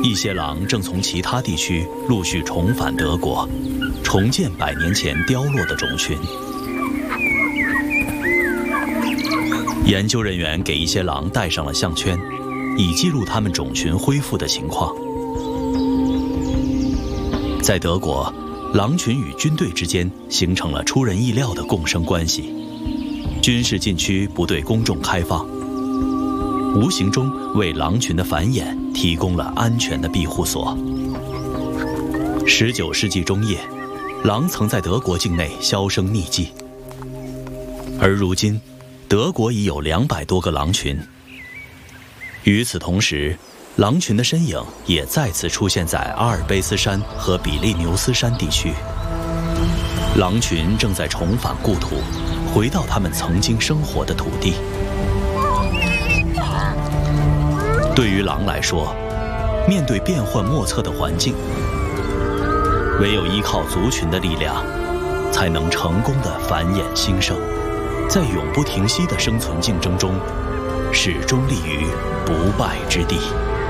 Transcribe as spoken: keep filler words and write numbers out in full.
一些狼正从其他地区陆续重返德国，重建百年前凋落的种群。研究人员给一些狼戴上了项圈，以记录它们种群恢复的情况。在德国，狼群与军队之间形成了出人意料的共生关系。军事禁区不对公众开放，无形中为狼群的繁衍提供了安全的庇护所。十九世纪中叶，狼曾在德国境内销声匿迹，而如今，德国已有两百多个狼群。与此同时，狼群的身影也再次出现在阿尔卑斯山和比利牛斯山地区。狼群正在重返故土，回到他们曾经生活的土地。对于狼来说，面对变幻莫测的环境，唯有依靠族群的力量，才能成功地繁衍兴盛，在永不停息的生存竞争中，始终立于不败之地。